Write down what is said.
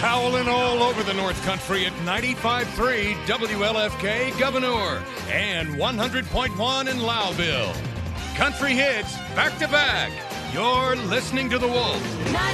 howling all over the North Country at 95.3 WLFK Governor and 100.1 in Lowville. Country hits back to back. You're listening to The Wolf.